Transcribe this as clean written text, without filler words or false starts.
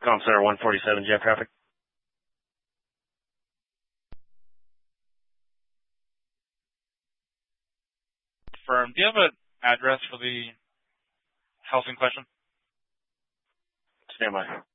Comm Center 147, jet traffic. Firm. Do you have an address for the house in question? Stand by.